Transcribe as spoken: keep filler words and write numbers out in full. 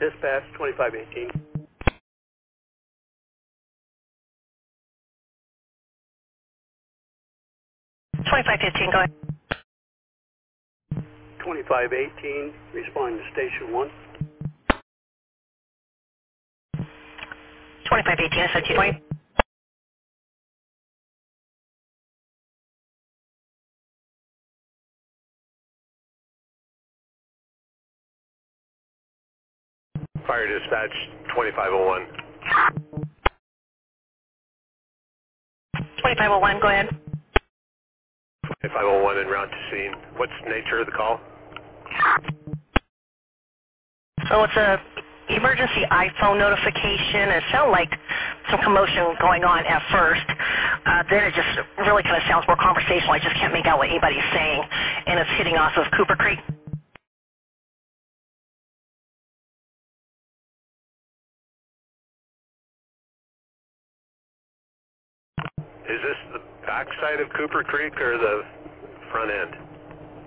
Dispatch twenty-five eighteen. twenty-five fifteen, go ahead. twenty-five eighteen, respond to station one. twenty-five eighteen, S O T twenty. Fire dispatch twenty-five oh one. twenty-five oh one, go ahead. twenty-five oh one en route to scene. What's the nature of the call? So it's a emergency iPhone notification. It sounded like some commotion going on at first. Uh, then it just really kind of sounds more conversational. I just can't make out what anybody's saying. And it's hitting off of Cooper Creek. Is this the backside of Cooper Creek or the front end?